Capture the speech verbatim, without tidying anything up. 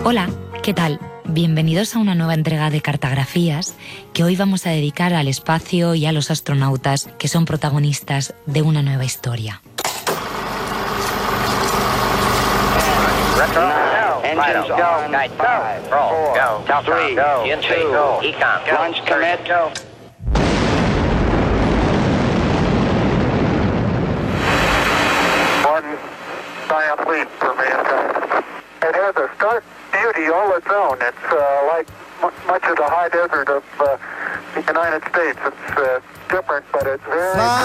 Hola, ¿qué tal? Bienvenidos a una nueva entrega de Cartografías que hoy vamos a dedicar al espacio y a los astronautas que son protagonistas de una nueva historia. Engines go, night five, roll, go, three, two, go, econ, go, launch commit, go. One giant leap for mankind. It has a stark beauty all its own. It's uh, like m- much of the high desert of uh, the United States. It's uh, different, but it's very...